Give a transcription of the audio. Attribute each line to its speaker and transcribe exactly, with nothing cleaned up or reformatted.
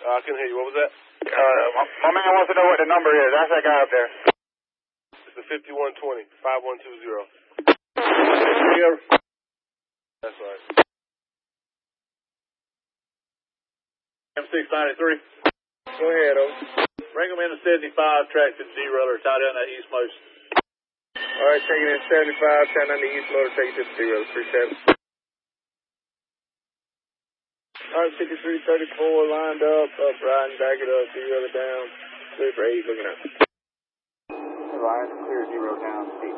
Speaker 1: Uh, I couldn't hear you. What was that?
Speaker 2: Uh, my, my man wants to know what the number is. That's that guy up there.
Speaker 1: It's the fifty-one twenty, five one two zero. That's right.
Speaker 3: M six ninety-three.
Speaker 2: Go ahead, over.
Speaker 3: Bring them in to seventy-five, track to the D-Railer, tie down that east most.
Speaker 2: All right, taking in seventy-five, turn on the east motor, take it to the D-Railer, three seven. All right, fifty-three thirty-four, lined up, up, riding, back it up, D-Railer down, clear for eight, looking up.
Speaker 4: Ryan, clear zero down, speed